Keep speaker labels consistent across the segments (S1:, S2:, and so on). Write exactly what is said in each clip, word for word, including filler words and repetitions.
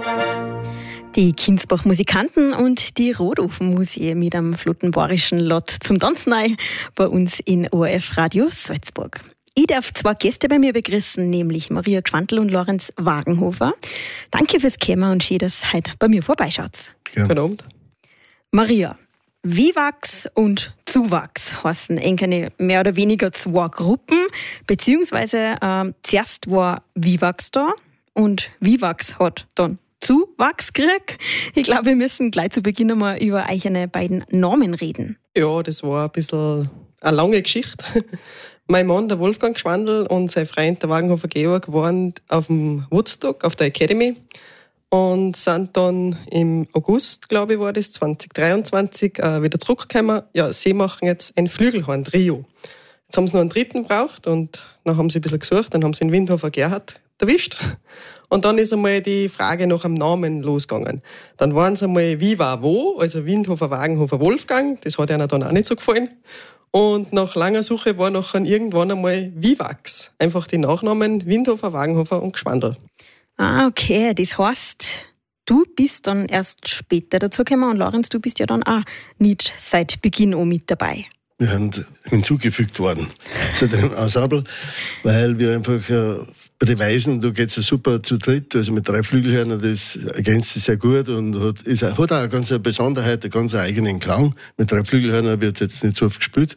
S1: Die Kinsbach-Musikanten und die Rodofen-Musie mit einem flotten bayerischen Lot zum Tanzen ein bei uns in O R F Radio Salzburg. Ich darf zwei Gäste bei mir begrüßen, nämlich Maria Gschwandl und Lorenz Wagenhofer. Danke fürs Kommen und schön, dass ihr heute bei mir vorbeischaut.
S2: Ja. Guten Abend.
S1: Maria, Vivax und Zuwachs heißen eigentlich mehr oder weniger zwei Gruppen, beziehungsweise ähm, zuerst war Vivax da und Vivax hat dann Zuwachs gekriegt. Ich glaube, wir müssen gleich zu Beginn einmal über eure beiden Namen reden.
S2: Ja, das war ein bisschen eine lange Geschichte. Mein Mann, der Wolfgang Gschwandl, und sein Freund, der Wagenhofer Georg, waren auf dem Woodstock, auf der Academy, und sind dann im August, glaube ich, war das, zwanzig dreiundzwanzig, äh, wieder zurückgekommen. Ja, sie machen jetzt ein Flügelhorn-Trio. Jetzt haben sie noch einen dritten gebraucht und dann haben sie ein bisschen gesucht, dann haben sie den Windhofer Gerhard erwischt. Und dann ist einmal die Frage nach einem Namen losgegangen. Dann waren es einmal Viva Wo, also Windhofer, Wagenhofer, Wolfgang. Das hat ihnen dann auch nicht so gefallen. Und nach langer Suche war nachher irgendwann einmal Vivax. Einfach die Nachnamen Windhofer, Wagenhofer und Gschwandl.
S1: Ah, okay. Das heißt, du bist dann erst später dazugekommen und Lorenz, du bist ja dann auch nicht seit Beginn an mit dabei.
S3: Wir sind hinzugefügt worden zu dem Ensemble, weil wir einfach äh, bei den Weisen, da geht es ja super zu dritt, also mit drei Flügelhörnern, das ergänzt sich sehr gut und hat, ist, hat auch eine ganz Besonderheit, einen ganz eigenen Klang. Mit drei Flügelhörnern wird jetzt nicht so oft gespielt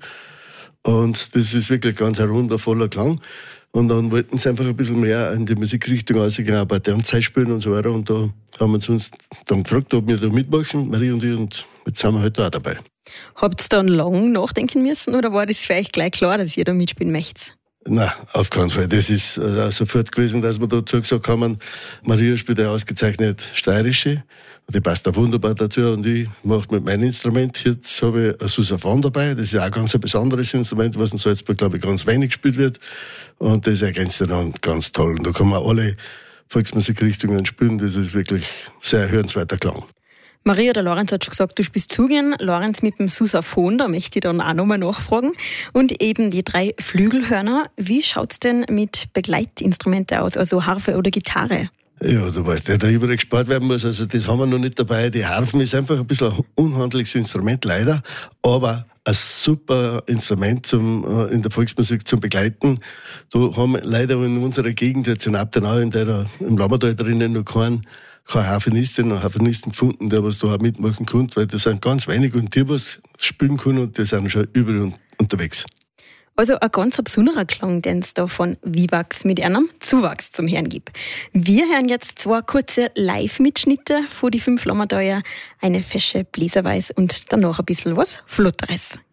S3: und das ist wirklich ganz ein runder, voller Klang. Und dann wollten sie einfach ein bisschen mehr in die Musikrichtung ausgehen, auch bei deren Zeit spielen und so weiter. Und da haben wir uns dann gefragt, ob wir da mitmachen, Marie und ich, und jetzt sind wir heute auch dabei.
S1: Habt ihr dann lang nachdenken müssen oder war das für euch gleich klar, dass ihr da mitspielen möchtet?
S3: Nein, auf keinen Fall. Das ist äh, sofort gewesen, dass wir dazu gesagt haben, Maria spielt ja ausgezeichnet Steirische. Und die passt auch wunderbar dazu. Und ich mache mit meinem Instrument. Jetzt habe ich ein Sousaphon dabei. Das ist auch ganz ein besonderes Instrument, was in Salzburg, glaube ich, ganz wenig gespielt wird. Und das ergänzt ja dann ganz toll. Und da kann man alle Volksmusikrichtungen spielen. Das ist wirklich sehr hörenswerter Klang.
S1: Maria, der Lorenz hat schon gesagt, du spielst Zugehen. Lorenz mit dem Sousaphon, da möchte ich dann auch nochmal nachfragen. Und eben die drei Flügelhörner. Wie schaut's denn mit Begleitinstrumenten aus, also Harfe oder Gitarre?
S3: Ja, du weißt nicht, der überall gespart werden muss, also das haben wir noch nicht dabei. Die Harfen ist einfach ein bisschen ein unhandliches Instrument, leider, aber ein super Instrument zum, in der Volksmusik zum Begleiten. Da haben wir leider in unserer Gegend, jetzt in Abtenau, in der, im Lammertal drinnen, noch keinen keine Harfenistin und Harfenisten gefunden, der was da auch mitmachen konnte, weil das sind ganz wenige und die, was spielen können, und die sind schon überall unterwegs.
S1: Also ein ganz besonderer Klang, den es da von Vivax mit einem Zuwachs zum Hören gibt. Wir hören jetzt zwei kurze Live-Mitschnitte von die fünf Lammertauer, eine fesche Bläserweis und danach ein bisschen was Flotteres.